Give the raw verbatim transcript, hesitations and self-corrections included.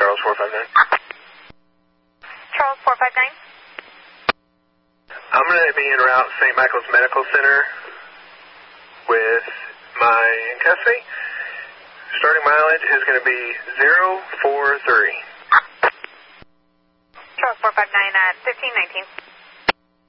Charles four five nine. Charles four five nine. I'm going to be en route Saint Michael's Medical Center with my in custody. Starting mileage is going to be zero four three. Charles four five nine at fifteen nineteen.